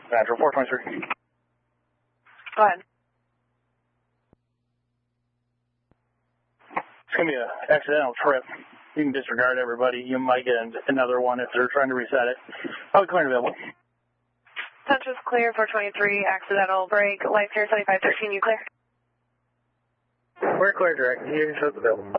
Natural 423. Go ahead. It's going to be an accidental trip. You can disregard everybody. You might get another one if they're trying to reset it. I'll be clear and available. Touch is clear, 423, accidental break. Lights here, 7513, you clear? We're clear, direct. You can show the available.